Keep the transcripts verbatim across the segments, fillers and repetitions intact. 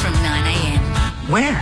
from nine a m. Where?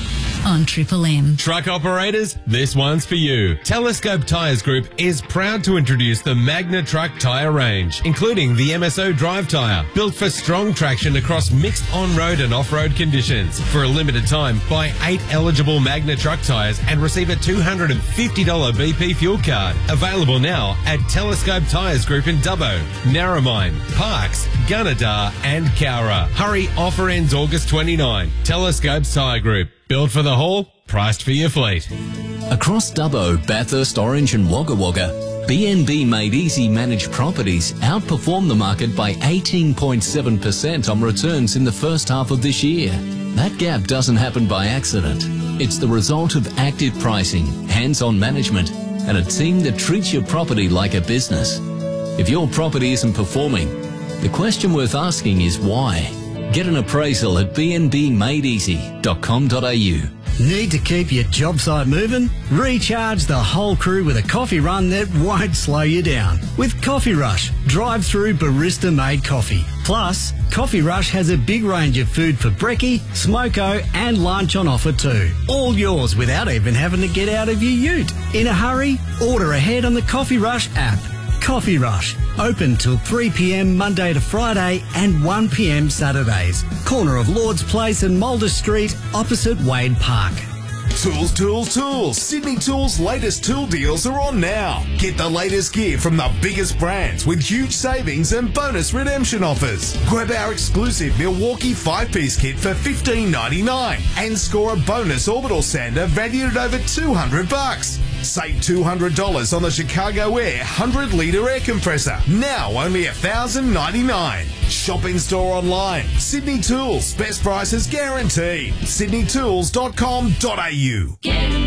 On Triple M. Truck operators, this one's for you. Telescope Tyres Group is proud to introduce the Magna Truck tyre range, including the M S O Drive tyre, built for strong traction across mixed on-road and off-road conditions. For a limited time, buy eight eligible Magna Truck tyres and receive a two hundred fifty dollars B P fuel card. Available now at Telescope Tyres Group in Dubbo, Narromine, Parkes, Gunnedah and Cowra. Hurry, offer ends August twenty-ninth. Telescope Tyre Group. Built for the haul, priced for your fleet. Across Dubbo, Bathurst, Orange and Wagga Wagga, B N B Made Easy managed properties outperformed the market by eighteen point seven percent on returns in the first half of this year. That gap doesn't happen by accident. It's the result of active pricing, hands-on management, and a team that treats your property like a business. If your property isn't performing, the question worth asking is why? Get an appraisal at b n b made easy dot com dot a u. Need to keep your job site moving? Recharge the whole crew with a coffee run that won't slow you down. With Coffee Rush, drive-through barista-made coffee. Plus, Coffee Rush has a big range of food for brekkie, smoko and lunch on offer too. All yours without even having to get out of your ute. In a hurry? Order ahead on the Coffee Rush app. Coffee Rush, open till three p m Monday to Friday and one p m Saturdays. Corner of Lord's Place and Mulder Street, opposite Wade Park. Tools, tools, tools. Sydney Tools' latest tool deals are on now. Get the latest gear from the biggest brands with huge savings and bonus redemption offers. Grab our exclusive Milwaukee five-piece kit for fifteen ninety-nine and score a bonus orbital sander valued at over two hundred bucks. Save two hundred dollars on the Chicago Air one hundred litre air compressor. Now only one thousand ninety-nine dollars. Shop in store online. Sydney Tools. Best prices guaranteed. sydney tools dot com dot a u.